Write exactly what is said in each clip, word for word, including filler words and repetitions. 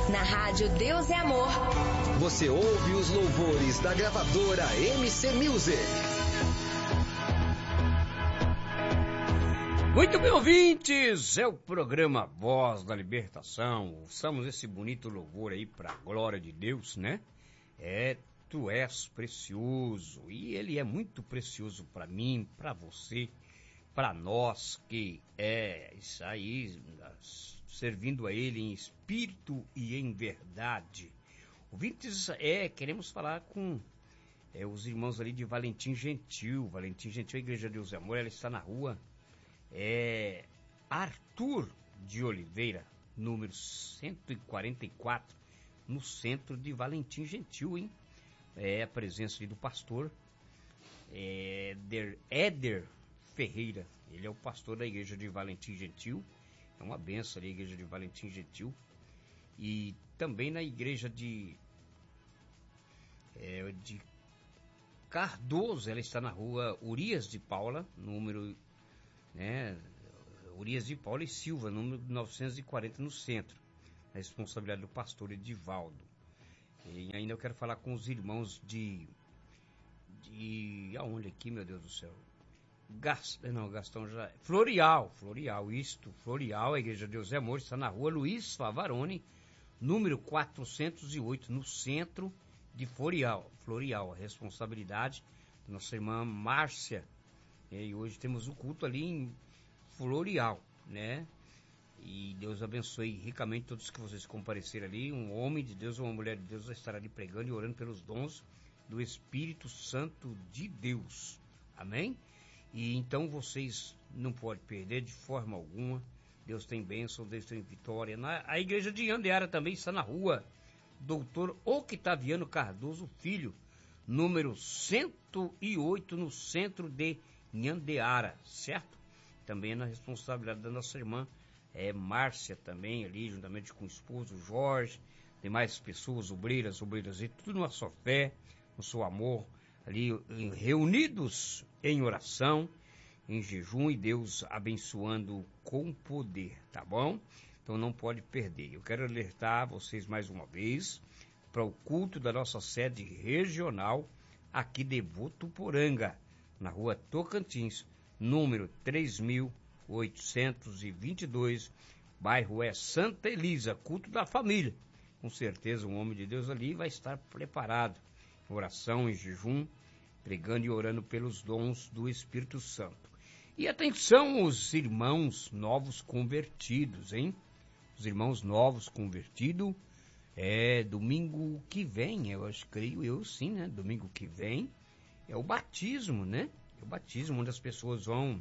Na rádio Deus é Amor. Você ouve os louvores da gravadora M C Music. Muito bem, ouvintes, é o programa Voz da Libertação. Usamos esse bonito louvor aí para a glória de Deus, né? É, tu és precioso, e ele é muito precioso para mim, para você, para nós que é isso aí, servindo a ele em espírito e em verdade. Ouvintes, é, queremos falar com é, os irmãos ali de Valentim Gentil. Valentim Gentil, a Igreja de Deus e Amor, ela está na rua É Arthur de Oliveira, número cento e quarenta e quatro, no centro de Valentim Gentil, hein? É a presença ali do pastor Éder, Éder Ferreira. Ele é o pastor da Igreja de Valentim Gentil. É uma benção ali a Igreja de Valentim Gentil. E também na Igreja de, é, de Cardoso, ela está na rua Urias de Paula, número... né, Urias de Paula e Silva, número novecentos e quarenta, no centro. A responsabilidade do pastor Edivaldo. E ainda eu quero falar com os irmãos de... de... aonde aqui, meu Deus do céu? Gast, não, Gastão já... Florial, Florial, isto, Florial, a Igreja de Deus é Amor, está na rua Luiz Favarone, número quatrocentos e oito, no centro de Florial. Florial, a responsabilidade da nossa irmã Márcia. E hoje temos o culto ali em Florial, né? E Deus abençoe ricamente todos que vocês compareceram ali. Um homem de Deus ou uma mulher de Deus vai estar ali pregando e orando pelos dons do Espírito Santo de Deus. Amém? E então vocês não podem perder de forma alguma. Deus tem bênção, Deus tem vitória. Na, a igreja de Andeara também está na rua Doutor Octaviano Cardoso Filho, número cento e oito, no centro de Nhandeara, certo? Também é na responsabilidade da nossa irmã é, Márcia também ali, juntamente com o esposo Jorge, demais pessoas, obreiras, obreiras, e tudo na sua fé, no seu amor, ali reunidos em oração, em jejum, e Deus abençoando com poder, tá bom? Então não pode perder. Eu quero alertar vocês mais uma vez para o culto da nossa sede regional aqui de Votuporanga, na rua Tocantins, número três mil oitocentos e vinte e dois, bairro é Santa Elisa, culto da família. Com certeza um homem de Deus ali vai estar preparado, em oração, em jejum, pregando e orando pelos dons do Espírito Santo. E atenção, os irmãos novos convertidos, hein? Os irmãos novos convertidos, é domingo que vem, eu acho, creio eu sim, né? Domingo que vem é o batismo, né? É o batismo onde as pessoas vão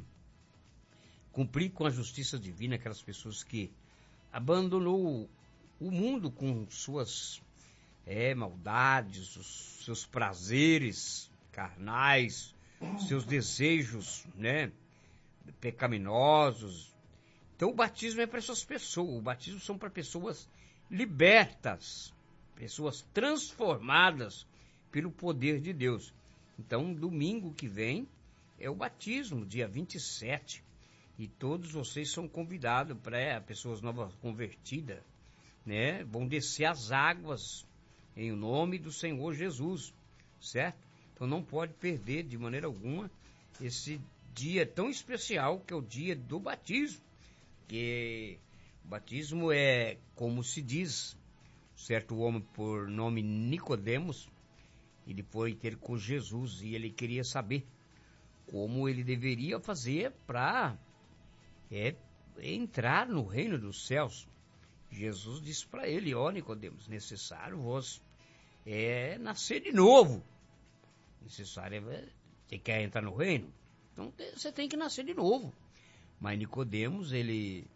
cumprir com a justiça divina, aquelas pessoas que abandonou o mundo com suas é, maldades, os seus prazeres carnais, seus desejos, né, pecaminosos. Então o batismo é para essas pessoas, o batismo são para pessoas libertas, pessoas transformadas pelo poder de Deus. Então domingo que vem é o batismo, dia vinte e sete, e todos vocês são convidados para pessoas novas convertidas, né? Vão descer as águas em nome do Senhor Jesus, certo? Então não pode perder de maneira alguma esse dia tão especial que é o dia do batismo, que o batismo é, como se diz, certo homem por nome Nicodemos, ele foi ter com Jesus e ele queria saber como ele deveria fazer para é, entrar no reino dos céus. Jesus disse para ele: ó Nicodemos, necessário vos é nascer de novo. Necessário é, você quer entrar no reino? Então você tem que nascer de novo. Mas Nicodemos, ele,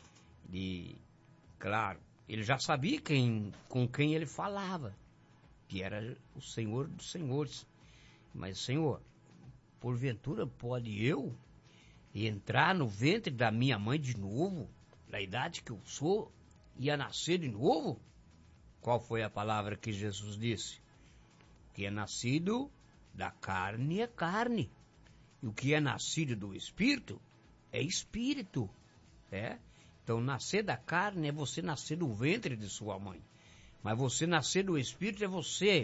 ele, claro, ele já sabia quem, com quem ele falava, que era o Senhor dos Senhores. Mas, Senhor, porventura pode eu entrar no ventre da minha mãe de novo, da idade que eu sou, e a nascer de novo? Qual foi a palavra que Jesus disse? O que é nascido da carne é carne, e o que é nascido do Espírito é Espírito, é? Então nascer da carne é você nascer do ventre de sua mãe. Mas você nascer do Espírito é você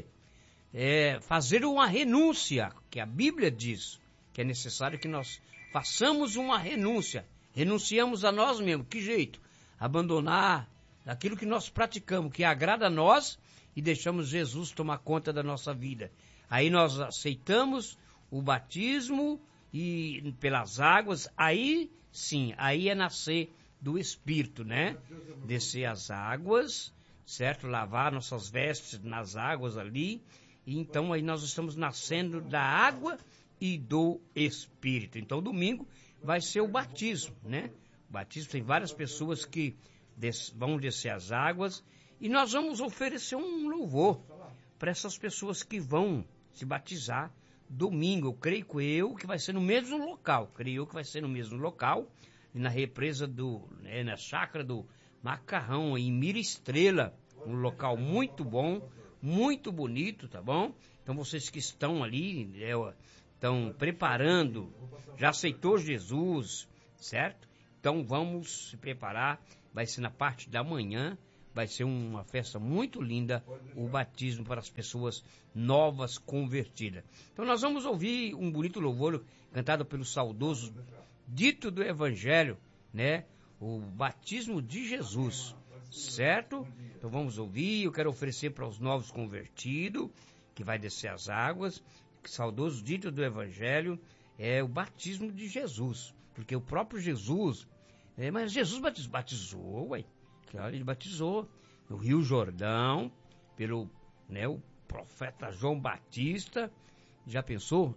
é, fazer uma renúncia, que a Bíblia diz que é necessário que nós façamos uma renúncia. Renunciamos a nós mesmos. Que jeito? Abandonar aquilo que nós praticamos, que agrada a nós, e deixamos Jesus tomar conta da nossa vida. Aí nós aceitamos o batismo e pelas águas, aí sim, aí é nascer do Espírito, né? Descer as águas, certo? Lavar nossas vestes nas águas ali, e então aí nós estamos nascendo da água e do Espírito. Então domingo vai ser o batismo, né? O batismo tem várias pessoas que des- vão descer as águas, e nós vamos oferecer um louvor para essas pessoas que vão se batizar domingo. Eu creio que eu que vai ser no mesmo local, creio eu que vai ser no mesmo local, na represa do, né, na chácara do Macarrão, em Mira Estrela, um local muito bom, muito bonito, tá bom? Então vocês que estão ali, é, estão preparando, já aceitou Jesus, certo? Então vamos se preparar, vai ser na parte da manhã, vai ser uma festa muito linda, o batismo para as pessoas novas convertidas. Então nós vamos ouvir um bonito louvor cantado pelo saudoso Dito do Evangelho, né? O batismo de Jesus, certo? Então vamos ouvir, eu quero oferecer para os novos convertidos, que vai descer as águas, que saudoso Dito do Evangelho é o batismo de Jesus, porque o próprio Jesus, é, mas Jesus batizou, batizou, ué. Claro, ele batizou no Rio Jordão, pelo, né, o profeta João Batista. Já pensou?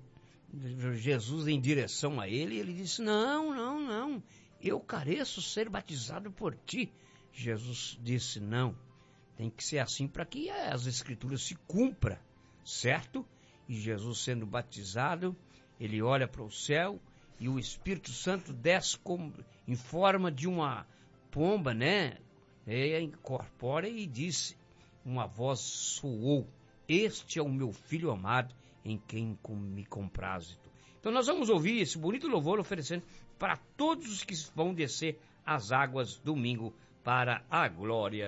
Jesus em direção a ele, ele disse, não, não, não, eu careço ser batizado por ti. Jesus disse, não, tem que ser assim para que as escrituras se cumpram, certo? E Jesus sendo batizado, ele olha para o céu e o Espírito Santo desce como, em forma de uma pomba, né? É, incorpora e disse, uma voz soou, este é o meu filho amado, em quem me comprazo. Então nós vamos ouvir esse bonito louvor oferecendo para todos os que vão descer as águas domingo para a glória